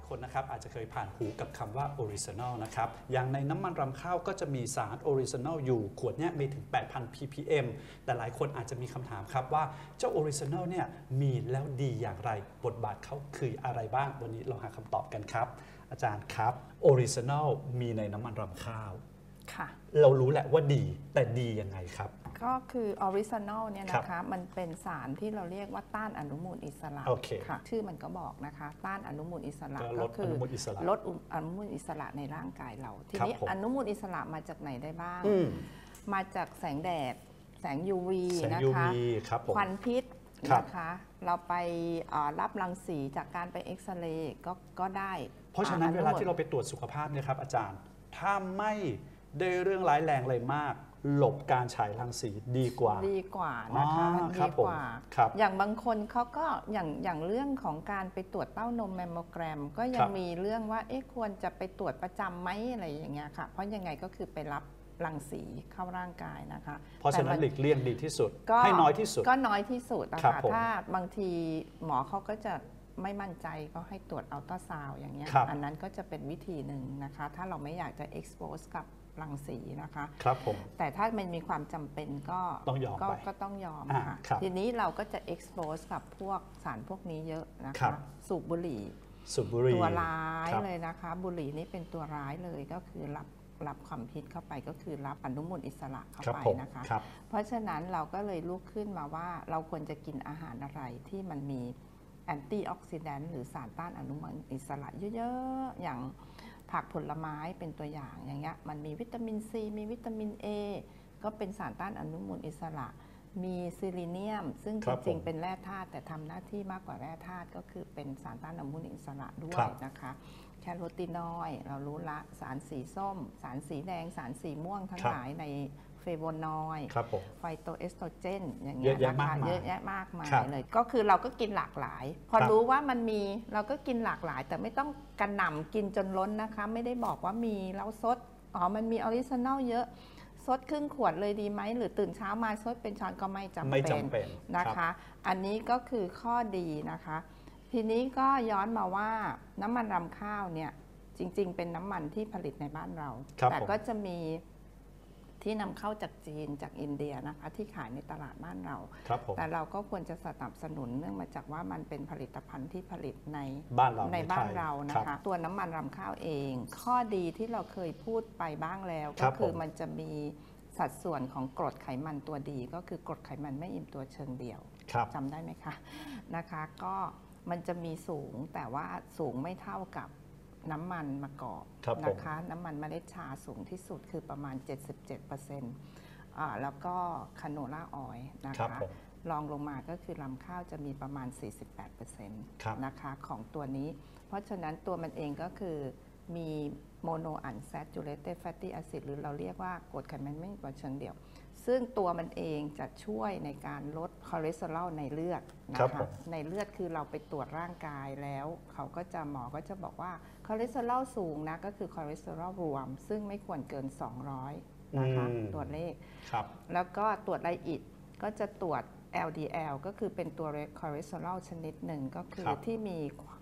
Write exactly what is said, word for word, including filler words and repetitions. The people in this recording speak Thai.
คนนะครับอาจจะเคยผ่านหูกับคำว่า Original นะครับอย่างในน้ำมันรำข้าวก็จะมีสาร Original อยู่ขวดเนี้ยมีถึง แปดพัน พี พี เอ็ม แต่หลายคนอาจจะมีคำถามครับว่าเจ้า Original เนี่ยมีแล้วดีอย่างไรบทบาทเขาคืออะไรบ้างวันนี้เราหาคำตอบกันครับอาจารย์ครับ Original มีในน้ำมันรำข้าวค่ะเรารู้แหละว่าดีแต่ดียังไงครับก็คือออริจินอลเนี่ยนะคะมันเป็นสารที่เราเรียกว่าต้านอนุมูลอิสระ okay. ค่ะชื่อมันก็บอกนะคะต้านอนุมูลอิสระก็คือลดอนุมูลอิสระในร่างกายเราทีนี้อนุมูลอิสระมาจากไหนได้บ้างมาจากแสงแดดแสง ยู วี นะคะควันพิษนะคะเราไปรับรังสีจากการไปเอ็กซเรย์ก็ก็ได้เพราะฉะนั้นเวลาที่เราไปตรวจสุขภาพเนี่ยครับอาจารย์ถ้าไม่ได้เรื่องร้ายแรงเลยมากหลบการฉายรังสีดีกว่าดีกว่านะคะดีกว่าอย่างบางคนเขาก็อย่างอย่างเรื่องของการไปตรวจเต้านมแมมโมแกรมก็ยังมีเรื่องว่าเอ๊ะควรจะไปตรวจประจำไหมอะไรอย่างเงี้ยค่ะเพราะยังไงก็คือไปรับรังสีเข้าร่างกายนะคะเพราะฉะนั้นหลีกเลี่ยงดีที่สุดให้น้อยที่สุดก็น้อยที่สุดนะคะถ้าบางทีหมอเขาก็จะไม่มั่นใจก็ให้ตรวจอัลตราซาวด์อย่างเงี้ยอันนั้นก็จะเป็นวิธีหนึ่งนะคะถ้าเราไม่อยากจะ expose กับรังสีนะคะครับผมแต่ถ้ามันมีความจำเป็นก็ต้องยอมไปก็ต้องยอมค่ะทีนี้เราก็จะ expose กับพวกสารพวกนี้เยอะนะคะสูบบุหรี่สูบบุหรี่ตัวร้ายเลยนะคะบุหรี่นี่เป็นตัวร้ายเลยก็คือรับรับความพิษเข้าไปก็คือรับอนุมูลอิสระเข้าไปนะคะเพราะฉะนั้นเราก็เลยลุกขึ้นมาว่าเราควรจะกินอาหารอะไรที่มันมีแอนตี้ออกซิแดนต์หรือสารต้านอนุมูลอิสระเยอะๆอย่างผักผลไม้เป็นตัวอย่างอย่างเงี้ยมันมีวิตามินซีมีวิตามิน A ก็เป็นสารต้านอนุมูลอิสระมีซิลิเนียมซึ่งจริงๆเป็นแร่ธาตุแต่ทำหน้าที่มากกว่าแร่ธาตุก็คือเป็นสารต้านอนุมูลอิสระด้วยนะคะแคโรทีนอยด์เรารู้ละสารสีส้มสารสีแดงสารสีม่วงทั้งหลายในเฟโวนอยด์ไฟโตเอสโตรเจนอย่างเงี้ยนะคะเยอะแยะมากมายเลยก็คือเราก็กินหลากหลายพอรู้ว่ามันมีเราก็กินหลากหลายแต่ไม่ต้องกระหน่ำกินจนล้นนะคะไม่ได้บอกว่ามีแล้วซดอ๋อมันมีออริจินอลเยอะซดครึ่งขวดเลยดีไหมหรือตื่นเช้ามาซดเป็นช้อนก็ไม่จำเป็นนะคะอันนี้ก็คือข้อดีนะคะทีนี้ก็ย้อนมาว่าน้ำมันรำข้าวเนี่ยจริงๆเป็นน้ำมันที่ผลิตในบ้านเราแต่ก็จะมีที่นำเข้าจากจีนจากอินเดียนะคะที่ขายในตลาดบ้านเราแต่เราก็ควรจะสนับสนุนเนื่องมาจากว่ามันเป็นผลิตภัณฑ์ที่ผลิตในบ้านเราในบ้านเรานะคะตัวน้ำมันรำข้าวเองข้อดีที่เราเคยพูดไปบ้างแล้วก็คือมันจะมีสัดส่วนของกรดไขมันตัวดีก็คือกรดไขมันไม่อิ่มตัวเชิงเดี่ยวจำได้ไหมคะนะคะก็มันจะมีสูงแต่ว่าสูงไม่เท่ากับน้ำมันมะกอกนะคะน้ำมันเมล็ดชาสูงที่สุดคือประมาณ เจ็ดสิบเจ็ดเปอร์เซ็นต์ อ่าแล้วก็คาโนล่าออยล์นะคะรองลงมาก็คือลำข้าวจะมีประมาณ สี่สิบแปดเปอร์เซ็นต์ นะคะของตัวนี้เพราะฉะนั้นตัวมันเองก็คือมีโมโนอันแซจูเรตเตดแฟตตี้แอซิดหรือเราเรียกว่ากรดไขมันไม่อิ่มตัวเชิงเดี่ยวซึ่งตัวมันเองจะช่วยในการลดคอเลสเตอรอลในเลือดนะคะในเลือดคือเราไปตรวจร่างกายแล้วเขาก็จะหมอก็จะบอกว่าคอเลสเตอรอลสูงนะก็คือคอเลสเตอรอลรวมซึ่งไม่ควรเกินสองร้อยนะคะตัวเลขแล้วก็ตรวจไลอิดก็จะตรวจ แอล ดี แอล ก็คือเป็นตัวคอเลสเตอรอลชนิดหนึ่งก็คือที่มีคว